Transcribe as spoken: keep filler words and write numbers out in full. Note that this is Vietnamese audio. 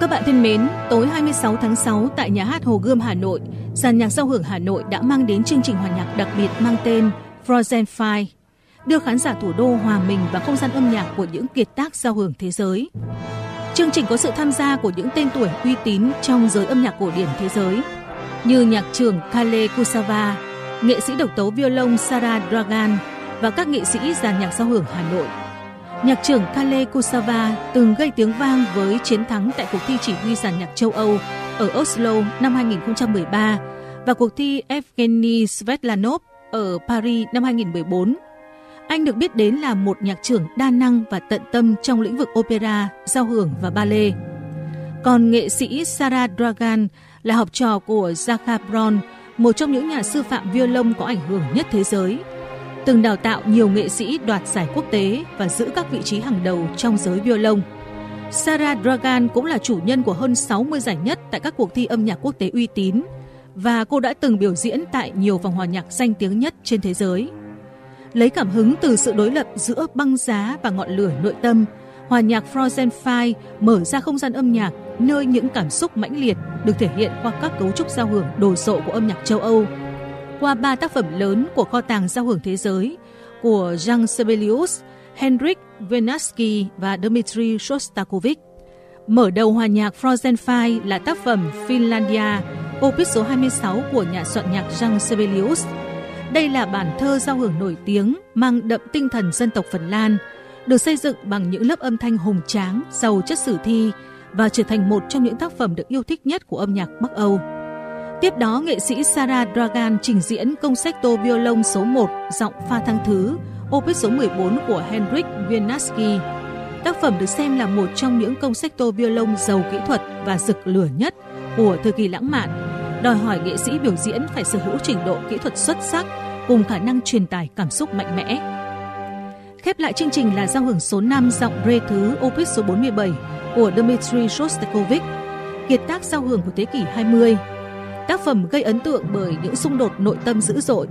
Các bạn thân mến, tối hai mươi sáu tháng sáu tại Nhà hát Hồ Gươm Hà Nội, Dàn nhạc giao hưởng Hà Nội đã mang đến chương trình hòa nhạc đặc biệt mang tên Frozen Fire, đưa khán giả thủ đô hòa mình vào không gian âm nhạc của những kiệt tác giao hưởng thế giới. Chương trình có sự tham gia của những tên tuổi uy tín trong giới âm nhạc cổ điển thế giới, như nhạc trưởng Kale Kusava, nghệ sĩ độc tấu violon Sarah Dragan và các nghệ sĩ dàn nhạc giao hưởng Hà Nội. Nhạc trưởng Kale Kusava từng gây tiếng vang với chiến thắng tại cuộc thi chỉ huy dàn nhạc châu Âu ở Oslo năm hai nghìn không trăm mười ba và cuộc thi Evgeny Svetlanov ở Paris năm hai nghìn không trăm mười bốn. Anh được biết đến là một nhạc trưởng đa năng và tận tâm trong lĩnh vực opera, giao hưởng và ballet. Còn nghệ sĩ Sarah Dragan là học trò của Zacha Brown, một trong những nhà sư phạm violon có ảnh hưởng nhất thế giới, từng đào tạo nhiều nghệ sĩ đoạt giải quốc tế và giữ các vị trí hàng đầu trong giới violon. Sarah Dragan cũng là chủ nhân của hơn sáu mươi giải nhất tại các cuộc thi âm nhạc quốc tế uy tín, và cô đã từng biểu diễn tại nhiều vòng hòa nhạc danh tiếng nhất trên thế giới. Lấy cảm hứng từ sự đối lập giữa băng giá và ngọn lửa nội tâm, hòa nhạc Frozen Fire mở ra không gian âm nhạc nơi những cảm xúc mãnh liệt được thể hiện qua các cấu trúc giao hưởng đồ sộ của âm nhạc châu Âu, qua ba tác phẩm lớn của kho tàng giao hưởng thế giới của Jean Sibelius, Henryk Wieniawski và Dmitri Shostakovich. Mở đầu hòa nhạc Frozen Fire là tác phẩm Finlandia, opus số hai mươi sáu của nhà soạn nhạc Jean Sibelius. Đây là bản thơ giao hưởng nổi tiếng mang đậm tinh thần dân tộc Phần Lan, được xây dựng bằng những lớp âm thanh hùng tráng, giàu chất sử thi và trở thành một trong những tác phẩm được yêu thích nhất của âm nhạc Bắc Âu. Tiếp đó, nghệ sĩ Sarah Dragan trình diễn Concerto Violon số một giọng Pha Thăng Thứ, opus số mười bốn của Henryk Wieniawski. Tác phẩm được xem là một trong những Concerto Violon giàu kỹ thuật và rực lửa nhất của thời kỳ lãng mạn, đòi hỏi nghệ sĩ biểu diễn phải sở hữu trình độ kỹ thuật xuất sắc cùng khả năng truyền tải cảm xúc mạnh mẽ. Khép lại chương trình là giao hưởng số năm giọng Rê Thứ, opus số bốn mươi bảy của Dmitri Shostakovich, kiệt tác giao hưởng của thế kỷ hai mươi. Tác phẩm gây ấn tượng bởi những xung đột nội tâm dữ dội